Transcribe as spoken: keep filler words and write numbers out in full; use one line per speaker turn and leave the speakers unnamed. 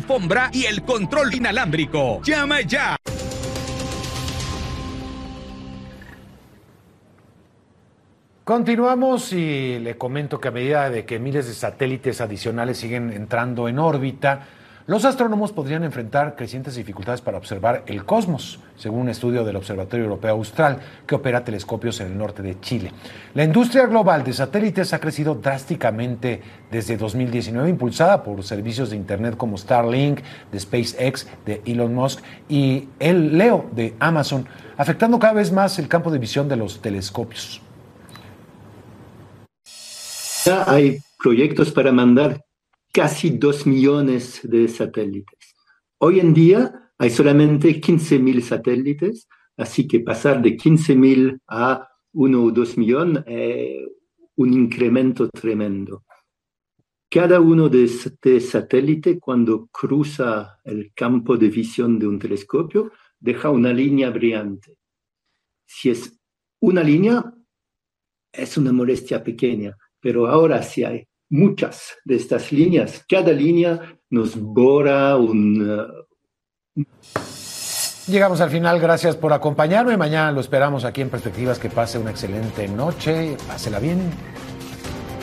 alfombra y el control inalámbrico. ¡Llama ya!
Continuamos y le comento que a medida de que miles de satélites adicionales siguen entrando en órbita, los astrónomos podrían enfrentar crecientes dificultades para observar el cosmos, según un estudio del Observatorio Europeo Austral, que opera telescopios en el norte de Chile. La industria global de satélites ha crecido drásticamente desde dos mil diecinueve, impulsada por servicios de Internet como Starlink, de SpaceX, de Elon Musk, y el Leo de Amazon, afectando cada vez más el campo de visión de los telescopios.
Ya hay proyectos para mandar casi dos millones de satélites. Hoy en día hay solamente quince mil satélites, así que pasar de quince mil a uno o dos millones es un incremento tremendo. Cada uno de este satélite, cuando cruza el campo de visión de un telescopio, deja una línea brillante. Si es una línea, es una molestia pequeña, pero ahora si hay muchas de estas líneas, cada línea nos borra un... Uh...
Llegamos al final, gracias por acompañarme. Mañana lo esperamos aquí en Perspectivas. Que pase una excelente noche, pásela bien.